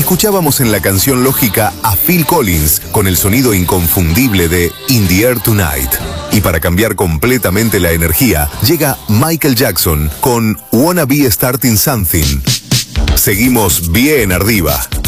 Escuchábamos en la canción lógica a Phil Collins con el sonido inconfundible de In the Air Tonight. Y para cambiar completamente la energía, llega Michael Jackson con Wanna Be Starting Something. Seguimos bien arriba.